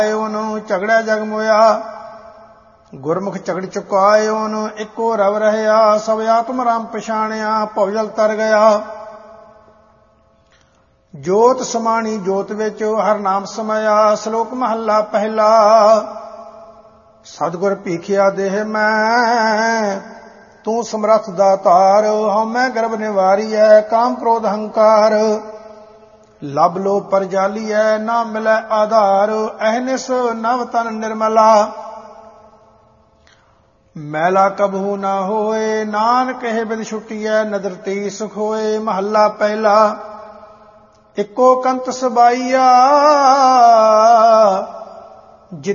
ਉਹਨੂੰ ਝਗੜਿਆ ਜਗ ਮੋਇਆ। ਗੁਰਮੁਖ ਝਗੜ ਚੁਕਾਏ ਉਹਨੂੰ ਇੱਕੋ ਰਵ ਰਹਿਆ। ਸਭ ਆਤਮ ਰਾਮ ਪਛਾਣਿਆ ਭਵਜਲ ਤਰ ਗਿਆ। ਜੋਤ ਸਮਾਣੀ ਜੋਤ ਵਿੱਚ ਹਰ ਨਾਮ ਸਮਾਇਆ। ਸ਼ਲੋਕ ਮਹੱਲਾ ਪਹਿਲਾ। ਸਤਿਗੁਰ ਭੀਖਿਆ ਦੇਹ ਮੈਂ ਤੂੰ ਸਮਰੱਥ ਦਾਤਾਰ। ਹਉਮੈ ਗਰਭ ਨਿਵਾਰੀਐ ਕਾਮ ਕ੍ਰੋਧ ਹੰਕਾਰ। ਲਬ ਲੋ ਪਰ ਜਾਲੀਐ ਨਾ ਮਿਲੈ ਆਧਾਰ। ਅਹਨਿਸ ਨਵ ਤਨ ਨਿਰਮਲਾ ਮੈਲਾ ਕਬਹੂ ਨਾ ਹੋਏ। ਨਾਨਕ ਇਹ ਬਿਦ ਛੁਟੀਐ ਨਦਰ ਤੇ ਸੁਖ ਹੋਏ। ਮਹੱਲਾ ਪਹਿਲਾ। ਇੱਕੋ ਕੰਤ ਸਬਾਈਆ